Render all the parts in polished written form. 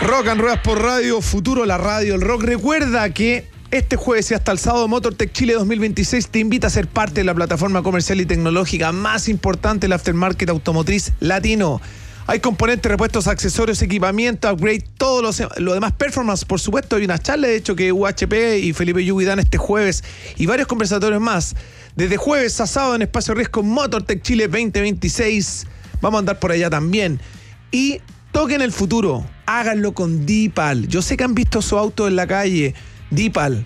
Rock and Ruedas por Radio Futuro, la radio del rock. Recuerda que este jueves y hasta el sábado MotorTech Chile 2026 te invita a ser parte de la plataforma comercial y tecnológica más importante del aftermarket automotriz latino. Hay componentes, repuestos, accesorios, equipamiento, upgrade, todo lo demás, performance, por supuesto. Hay una charla, de hecho, que UHP y Felipe Yugi dan este jueves y varios conversatorios más. Desde jueves a sábado en Espacio Riesgo MotorTech Chile 2026. Vamos a andar por allá también. Y toquen el futuro, háganlo con Dipal. Yo sé que han visto su auto en la calle. Dipal,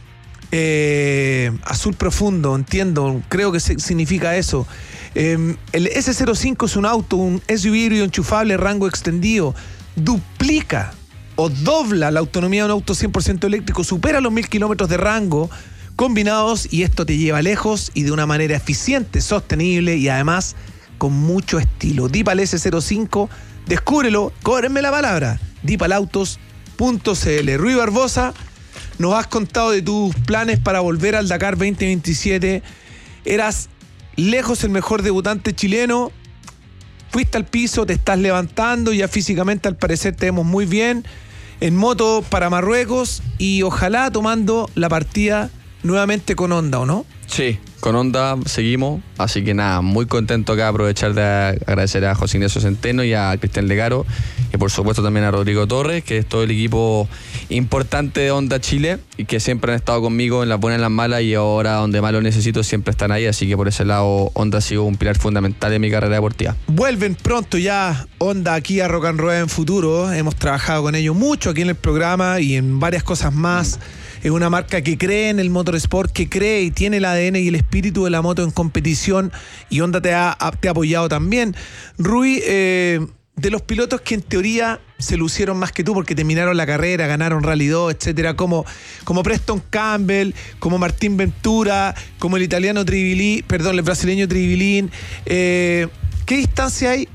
azul profundo, entiendo, creo que significa eso. El S05 es un auto, un SUV híbrido enchufable, rango extendido. Duplica o dobla la autonomía de un auto 100% eléctrico, supera los 1000 kilómetros de rango combinados, y esto te lleva lejos y de una manera eficiente, sostenible y además con mucho estilo. Dipal S05, descúbrelo, cóbrenme la palabra, dipalautos.cl. Rui Barbosa, nos has contado de tus planes para volver al Dakar 2027. Eras lejos el mejor debutante chileno. Fuiste al piso, te estás levantando, ya físicamente al parecer te vemos muy bien. En moto para Marruecos y ojalá tomando la partida nuevamente con Honda, ¿o no? Sí, con Honda seguimos, así que nada, muy contento acá, aprovechar de agradecer a José Ignacio Centeno y a Cristian Legaro y por supuesto también a Rodrigo Torres, que es todo el equipo importante de Honda Chile y que siempre han estado conmigo en las buenas y en las malas, y ahora donde más lo necesito siempre están ahí, así que por ese lado Honda ha sido un pilar fundamental en mi carrera deportiva. Vuelven pronto ya Honda aquí a Rock and Rueda en Futuro, hemos trabajado con ellos mucho aquí en el programa y en varias cosas más. Es una marca que cree en el motorsport, que cree y tiene el ADN y el espíritu de la moto en competición, y Honda te ha apoyado también. Rui, de los pilotos que en teoría se lucieron más que tú porque terminaron la carrera, ganaron Rally 2, etcétera, como Preston Campbell, como Martín Ventura, como el brasileño Tribilín, ¿qué distancia hay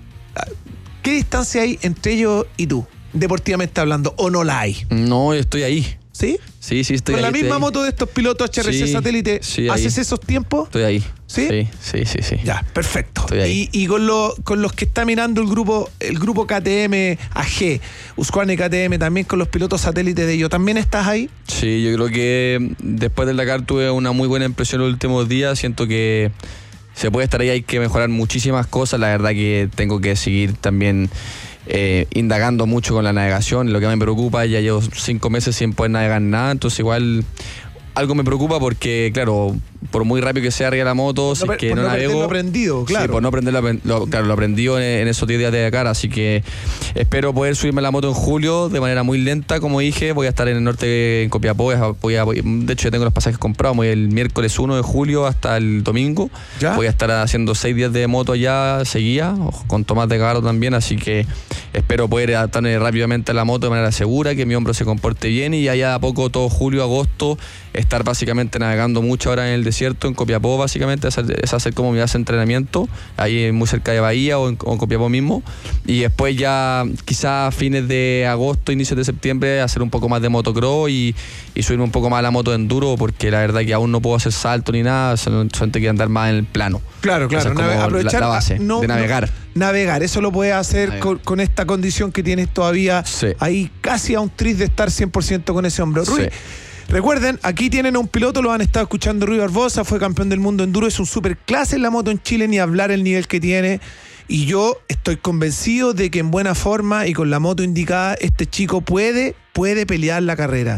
entre ellos y tú, deportivamente hablando, o no la hay? No, estoy ahí. ¿Sí? Sí, estoy ahí. ¿Con la misma moto de estos pilotos HRC Satélite haces esos tiempos? Estoy ahí. ¿Sí? Sí. Ya, perfecto. Estoy ahí. Y con los que está mirando el grupo KTM AG, Husqvarna KTM, también con los pilotos satélites de ellos, ¿también estás ahí? Sí, yo creo que después del Dakar tuve una muy buena impresión los últimos días. Siento que se puede estar ahí, hay que mejorar muchísimas cosas. La verdad que tengo que seguir también indagando mucho con la navegación. Lo que me preocupa, ya llevo 5 meses sin poder navegar nada, entonces igual algo me preocupa porque, claro, por muy rápido que sea arriba la moto, si es que no navego... Lo aprendido, claro. Sí, por no aprender lo aprendido en esos 10 días de Dakar, así que espero poder subirme a la moto en julio de manera muy lenta, como dije. Voy a estar en el norte, en Copiapó, de hecho ya tengo los pasajes comprados, voy el miércoles 1 de julio hasta el domingo. ¿Ya? Voy a estar haciendo 6 días de moto allá seguida, con Tomás de Garo también, así que espero poder adaptarme rápidamente a la moto de manera segura, que mi hombro se comporte bien, y allá a poco todo julio, agosto, estar básicamente navegando mucho ahora en el desierto, en Copiapó básicamente, es hacer como mi base de entrenamiento, ahí muy cerca de Bahía o en Copiapó mismo, y después ya quizás a fines de agosto, inicios de septiembre, hacer un poco más de motocross y subirme un poco más a la moto de enduro, porque la verdad que aún no puedo hacer salto ni nada, solamente quiero andar más en el plano. Claro, aprovechar la base de navegar. Navegar, eso lo puedes hacer con esta condición que tienes todavía, ahí casi a un tris de estar 100% con ese hombro. Rui, recuerden, aquí tienen a un piloto, lo han estado escuchando, Rui Barbosa, fue campeón del mundo enduro, es un superclase en la moto en Chile, ni hablar el nivel que tiene, y yo estoy convencido de que en buena forma y con la moto indicada, este chico puede pelear la carrera.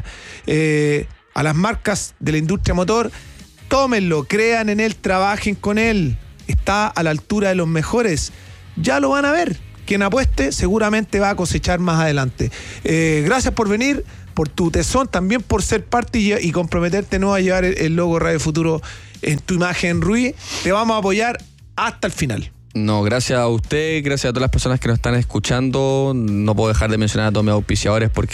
A las marcas de la industria motor, tómenlo, crean en él, trabajen con él, está a la altura de los mejores, ya lo van a ver. Quien apueste seguramente va a cosechar más adelante. Gracias por venir, por tu tesón, también por ser parte y comprometerte a llevar el logo Radio Futuro en tu imagen, Rui. Te vamos a apoyar hasta el final. No, gracias a usted, gracias a todas las personas que nos están escuchando. No puedo dejar de mencionar a todos mis auspiciadores porque